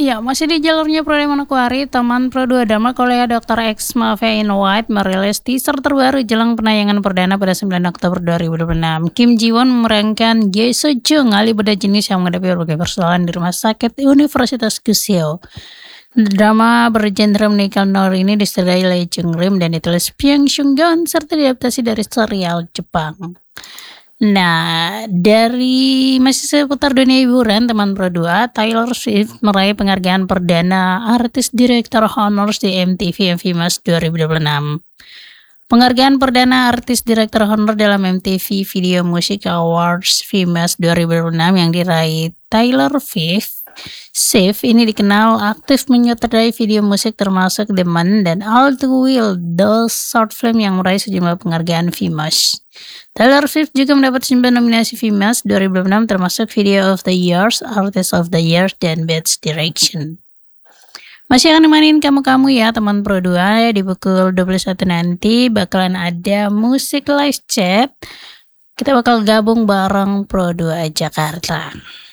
Ya, masih di jalurnya Pro dan Manokwari, teman Pro 2 Dharma Korea Dr. X Mafia in White merilis teaser terbaru jelang penayangan perdana pada 9 Oktober 2026. Kim Ji Won memerankan Jae Soo Jung, ahli bedah jenis yang menghadapi berbagai persoalan di rumah sakit Universitas Kuseo. Drama bergenre medical noir ini disutradarai Lee Jung Rim dan ditulis Pyong Sung Gun serta diadaptasi dari serial Jepang. Nah, dari masih seputar dunia hiburan, teman Pro 2, Taylor Swift meraih penghargaan perdana Artis Director Honors di MTV MVMAs 2026. Penghargaan perdana Artis Director Honor dalam MTV Video Music Awards VMAs 2026 yang diraih Taylor Swift ini dikenal aktif menyutradarai video musik termasuk The Man dan All Too Well, the short film yang meraih sejumlah penghargaan VMAs. Taylor Swift juga mendapat 9 nominasi VMAs 2026 termasuk Video of the Year, Artist of the Year, dan Best Direction. Masih akan nemanin kamu ya teman Pro 2 di pukul 21 nanti bakalan ada musik live chat. Kita bakal gabung bareng Pro 2 Jakarta.